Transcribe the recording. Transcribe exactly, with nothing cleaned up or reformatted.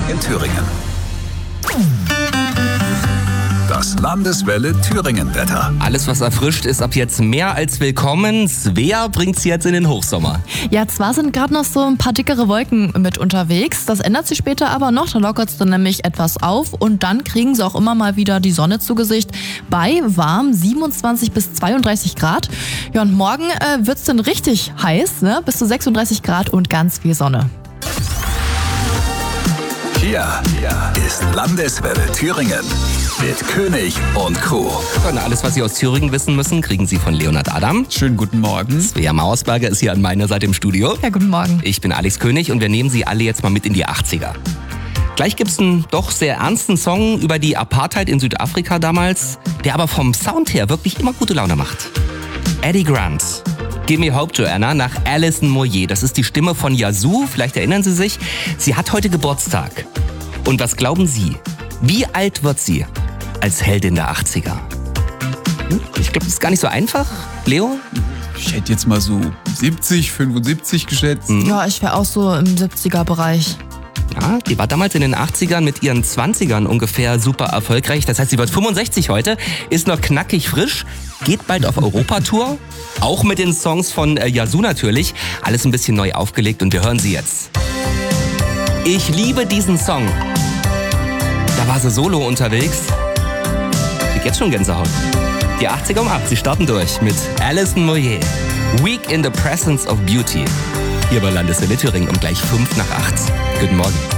in Thüringen. Das Landeswelle Thüringen-Wetter. Alles, was erfrischt, ist ab jetzt mehr als willkommen. Svea bringt's jetzt in den Hochsommer. Ja, zwar sind gerade noch so ein paar dickere Wolken mit unterwegs. Das ändert sich später aber noch. Da lockert es dann nämlich etwas auf. Und dann kriegen sie auch immer mal wieder die Sonne zu Gesicht bei warm siebenundzwanzig bis zweiunddreißig Grad. Ja, und morgen äh, wird's dann richtig heiß, ne? Bis zu sechsunddreißig Grad und ganz viel Sonne. Hier ist Landeswelle Thüringen mit König und Co. Und alles, was Sie aus Thüringen wissen müssen, kriegen Sie von Leonhard Adam. Schönen guten Morgen. Svea Mausberger ist hier an meiner Seite im Studio. Ja, guten Morgen. Ich bin Alex König und wir nehmen Sie alle jetzt mal mit in die achtziger. Gleich gibt's einen doch sehr ernsten Song über die Apartheid in Südafrika damals, der aber vom Sound her wirklich immer gute Laune macht. Eddie Grant. Give Me Hope, Joanna, nach Alison Moyet. Das ist die Stimme von Yazoo, vielleicht erinnern Sie sich. Sie hat heute Geburtstag. Und was glauben Sie? Wie alt wird sie als Heldin der achtziger? Hm? Ich glaube, das ist gar nicht so einfach. Leo? Ich hätte jetzt mal so siebzig, fünfundsiebzig geschätzt. Mhm. Ja, ich wäre auch so im siebziger-Bereich. Ja, die war damals in den achtzigern mit ihren zwanzigern ungefähr super erfolgreich. Das heißt, sie wird fünfundsechzig heute, ist noch knackig frisch, geht bald auf Europatour. Auch mit den Songs von äh, Yazoo natürlich. Alles ein bisschen neu aufgelegt und wir hören sie jetzt. Ich liebe diesen Song. Da war sie solo unterwegs. Ich jetzt schon Gänsehaut. Die achtziger um acht, sie starten durch mit Alison Moyet. Week in the Presence of Beauty. Hier bei Landeswelle Thüringen um gleich fünf nach acht. Guten Morgen.